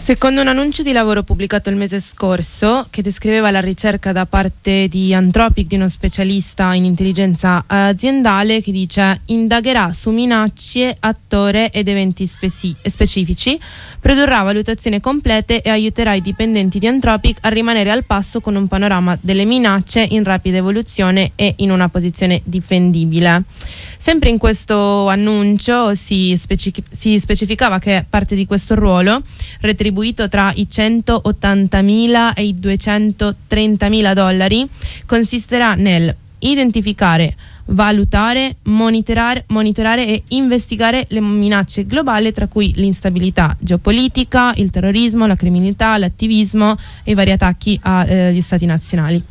Secondo un annuncio di lavoro pubblicato il mese scorso, che descriveva la ricerca da parte di Anthropic, di uno specialista in intelligenza aziendale, che dice: indagherà su minacce, attore ed eventi specifici, produrrà valutazioni complete e aiuterà i dipendenti di Anthropic a rimanere al passo con un panorama delle minacce in rapida evoluzione e in una posizione difendibile. Sempre in questo annuncio si specificava che parte di questo ruolo, retribuito tra i $180.000 e i $230.000, consisterà nel identificare, valutare, monitorare e investigare le minacce globali, tra cui l'instabilità geopolitica, il terrorismo, la criminalità, l'attivismo e i vari attacchi agli stati nazionali.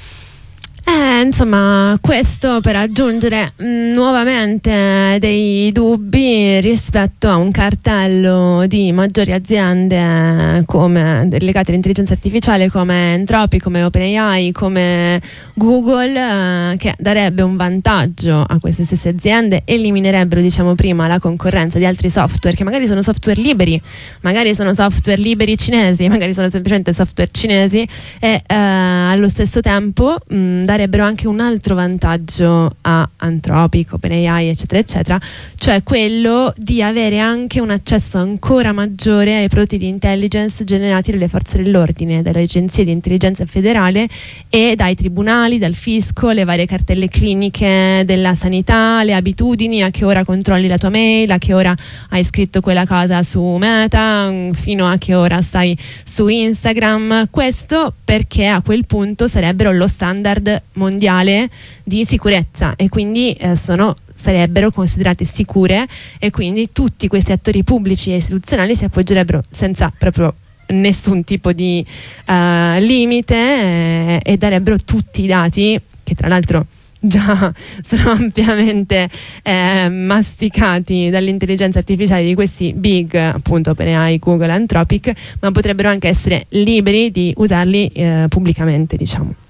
Insomma, questo per aggiungere nuovamente dei dubbi rispetto a un cartello di maggiori aziende legate all'intelligenza artificiale come Anthropic, come OpenAI, come Google, che darebbe un vantaggio a queste stesse aziende, eliminerebbero, diciamo prima, la concorrenza di altri software che magari sono software liberi, magari sono software liberi cinesi, magari sono semplicemente software cinesi, e allo stesso tempo darebbero anche un altro vantaggio a Anthropic, OpenAI, eccetera eccetera, cioè quello di avere anche un accesso ancora maggiore ai prodotti di intelligence generati dalle forze dell'ordine, dalle agenzie di intelligenza federale e dai tribunali, dal fisco, le varie cartelle cliniche della sanità, le abitudini, a che ora controlli la tua mail, a che ora hai scritto quella cosa su Meta, fino a che ora stai su Instagram. Questo perché a quel punto sarebbero lo standard mondiale di sicurezza e quindi sarebbero considerate sicure, e quindi tutti questi attori pubblici e istituzionali si appoggerebbero senza proprio nessun tipo di limite e darebbero tutti i dati, che tra l'altro già sono ampiamente masticati dall'intelligenza artificiale di questi big, appunto OpenAI, Google, Anthropic, ma potrebbero anche essere liberi di usarli pubblicamente, diciamo.